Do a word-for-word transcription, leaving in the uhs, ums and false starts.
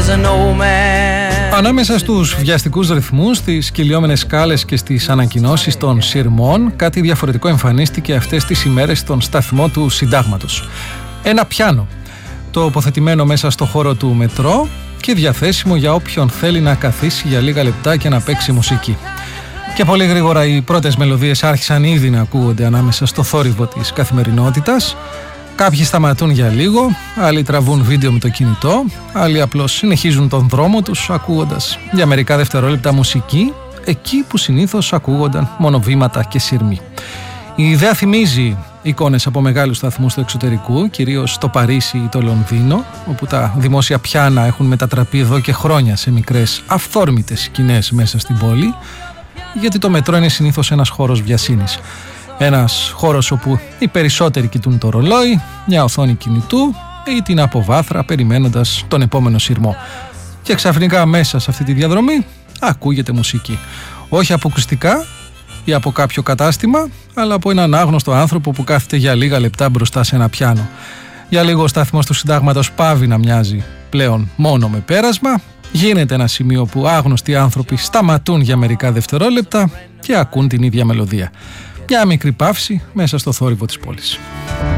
as an old man. Ανάμεσα στους βιαστικούς ρυθμούς, στις κυλιόμενες σκάλες και στις ανακοινώσεις των σειρμών, κάτι διαφορετικό εμφανίστηκε αυτές τις ημέρες στον σταθμό του Συντάγματος. Ένα πιάνο, τοποθετημένο μέσα στο χώρο του μετρό και διαθέσιμο για όποιον θέλει να καθίσει για λίγα λεπτά και να παίξει μουσική. Και πολύ γρήγορα οι πρώτες μελωδίες άρχισαν ήδη να ακούγονται ανάμεσα στο θόρυβο της καθημερινότητας. Κάποιοι σταματούν για λίγο, άλλοι τραβούν βίντεο με το κινητό, άλλοι απλώς συνεχίζουν τον δρόμο τους ακούγοντας για μερικά δευτερόλεπτα μουσική, εκεί που συνήθως ακούγονταν μόνο βήματα και σειρμοί. Η ιδέα θυμίζει εικόνες από μεγάλους σταθμούς του εξωτερικού, κυρίως στο Παρίσι ή το Λονδίνο, όπου τα δημόσια πιάνα έχουν μετατραπεί εδώ και χρόνια σε μικρές αυθόρμητες σκηνές μέσα στην πόλη, γιατί το μετρό είναι συνήθως ένας χώρος βιασύνης. Ένας χώρος όπου οι περισσότεροι κοιτούν το ρολόι, μια οθόνη κινητού ή την αποβάθρα περιμένοντας τον επόμενο σειρμό. Και ξαφνικά μέσα σε αυτή τη διαδρομή ακούγεται μουσική. Όχι από ακουστικά ή από κάποιο κατάστημα, αλλά από έναν άγνωστο άνθρωπο που κάθεται για λίγα λεπτά μπροστά σε ένα πιάνο. Για λίγο ο σταθμός του Συντάγματος πάβει να μοιάζει πλέον μόνο με πέρασμα. Γίνεται ένα σημείο που άγνωστοι άνθρωποι σταματούν για μερικά δευτερόλεπτα και ακούν την ίδια μελωδία. Μια μικρή παύση μέσα στο θόρυβο της πόλης.